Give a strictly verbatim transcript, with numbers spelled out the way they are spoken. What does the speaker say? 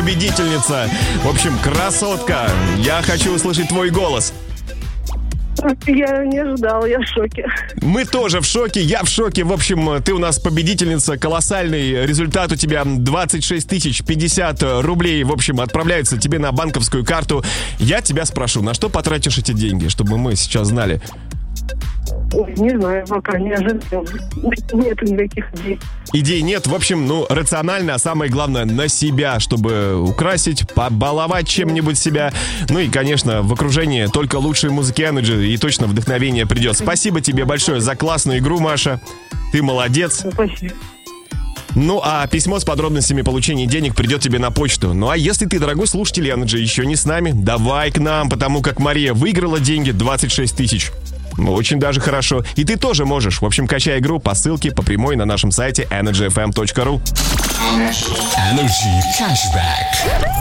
победительница. В общем, красотка. Я хочу услышать твой голос. Я не ожидала, я в шоке. Мы тоже в шоке, я в шоке. В общем, ты у нас победительница, колоссальный результат у тебя двадцать шесть тысяч пятьдесят рублей. В общем, отправляются тебе на банковскую карту. Я тебя спрошу, на что потратишь эти деньги, чтобы мы сейчас знали? Ой, не знаю, пока не ожидала. Нет никаких идей. Идей нет, в общем, ну, рационально, а самое главное, на себя, чтобы украсить, побаловать чем-нибудь себя. Ну и, конечно, в окружении только лучшие музыки Energy, и точно вдохновение придет. Спасибо тебе большое за классную игру, Маша. Ты молодец. Спасибо. Ну, а письмо с подробностями получения денег придет тебе на почту. Ну, а если ты, дорогой слушатель Energy, еще не с нами, давай к нам, потому как Мария выиграла деньги двадцать шесть тысяч. Ну, очень даже хорошо. И ты тоже можешь. В общем, качай игру по ссылке по прямой на нашем сайте energy f m точка ru. Energy Cashback.